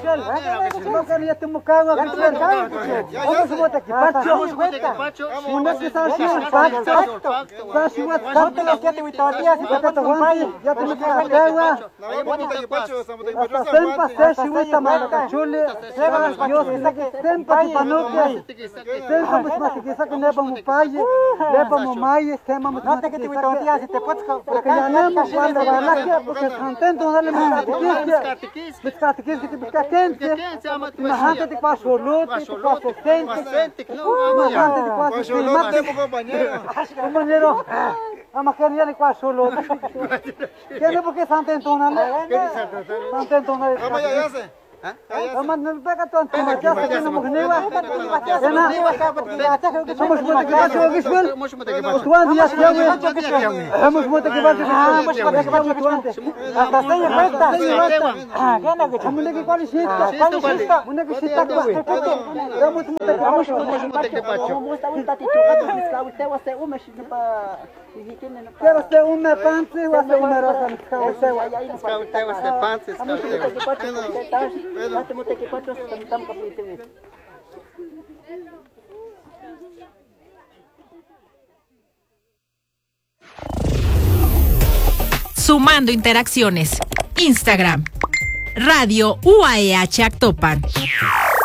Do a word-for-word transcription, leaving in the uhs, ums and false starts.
No que ya te mucaba. Vamos a botar aquí, Pacho. Una que está así, Pacho. Sashi wat, kate la que te vitaría, si te te guanti, ya te me cagaba. Hasta sempa sashi wita mata chule. Yo sé que sempa ti panoke. Sempa pues más que saque neba mu paye, neba mu maye, sempa mu. No te que te vitaría, si te puedes. Porque ya no me cuando va la que porque contento darle más catequis. Mis catequis que te buscaten. Imagínate que pasó luto, que pasó sente. Imagínate que pasó compañero. Compañero. Ama queria ni pasó luto. Quer porque Santa Antônia, né? Santa Antônia. Ama ya ya se. Ama não pega tanto, mas já se não morreu. Cena. Vamos botar que vai jogar isso. Tu anda já se vamos botar que vai jogar. Vamos botar que vai jogar. Hasta sem reta. Ah, gana que. Vamos que qual chita. Vamos que chita. Vamos vamos vamos botar que pacho. Vamos botar que tu fiscal o teu é uma chita para quero ser uma pante ou ser uma rosa no fiscal o teu aí no fiscal o teu é pante fiscal o teu Vamos ter que quatro estamos capítulo. Sumando interacciones. Instagram. Radio U A E H Actopan.